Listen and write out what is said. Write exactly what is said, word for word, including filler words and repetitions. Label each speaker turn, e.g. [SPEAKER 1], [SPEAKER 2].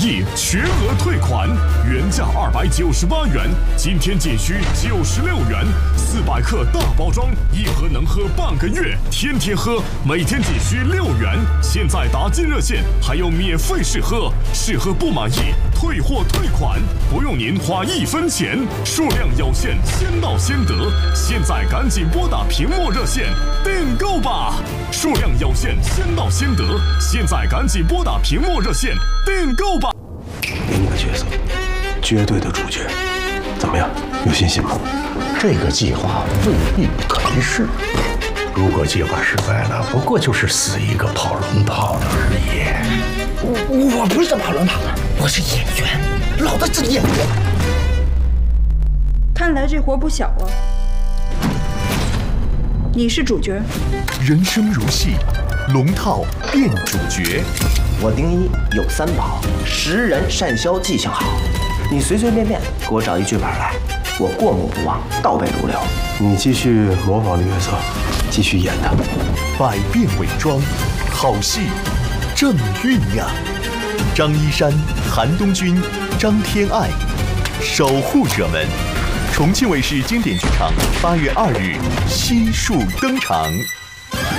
[SPEAKER 1] 易全额退款，原价二百九十八元，今天仅需九十六元。四百克大包装，一盒能喝半个月，天天喝，每天仅需六元。现在打进热线还有免费试喝，试喝不满意退货退款，不用您花一分钱，数量有限，先到先得。现在赶紧拨打屏幕热线订购吧，数量有限，先到先得。现在赶紧拨打屏幕热线订购吧。
[SPEAKER 2] 给你个角色，绝对的主角，怎么样？有信心吗？
[SPEAKER 3] 这个计划未必可一世。如果计划失败了，不过就是死一个跑龙套的而已。
[SPEAKER 4] 我我不是跑龙套的，我是演员，老子是演员。
[SPEAKER 5] 看来这活不小啊！你是主角。
[SPEAKER 6] 人生如戏，龙套变主角。
[SPEAKER 7] 我丁一有三宝：识人、善销、记性好。你随随便便给我找一剧本来，我过目不忘，倒背如流。
[SPEAKER 2] 你继续模仿绿月色，继续演它。
[SPEAKER 6] 百变伪装，好戏正酝酿。张一山、韩东君、张天爱，守护者们。重庆卫视经典剧场八月二日悉数登场。